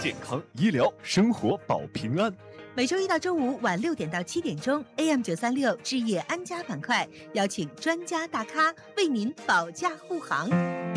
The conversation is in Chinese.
健康、医疗、生活保平安。 每周一到周五晚6点到7点钟 ，AM936置业安家板块，邀请专家大咖为您保驾护航。